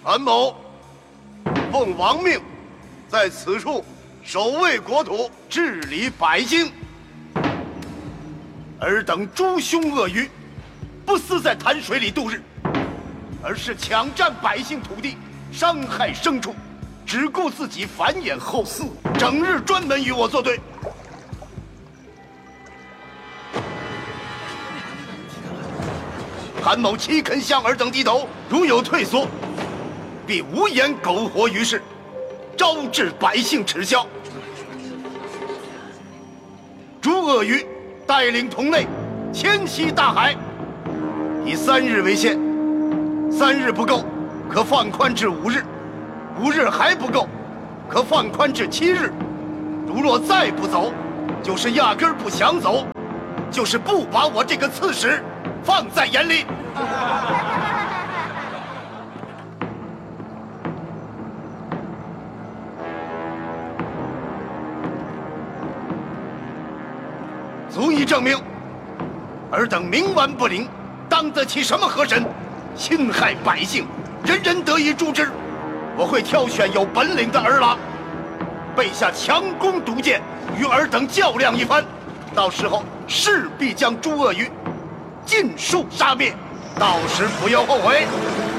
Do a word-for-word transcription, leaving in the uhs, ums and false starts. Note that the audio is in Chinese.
韩某奉王命，在此处守卫国土，治理百姓。尔等诛凶恶鱼，不思在潭水里度日，而是抢占百姓土地，伤害牲畜，只顾自己繁衍后嗣，整日专门与我作对。韩某岂肯向尔等低头？如有退缩，必无颜苟活于世，招致百姓耻笑。诸鳄鱼带领同类迁徙大海，以三日为限，三日不够，可放宽至五日；五日还不够，可放宽至七日。如若再不走，就是压根儿不想走，就是不把我这个刺史放在眼里。足以证明，尔等冥顽不灵，当得起什么河神？侵害百姓，人人得以诛之。我会挑选有本领的儿郎，备下强弓毒箭，与尔等较量一番。到时候势必将诸鳄鱼尽数杀灭，到时不要后悔。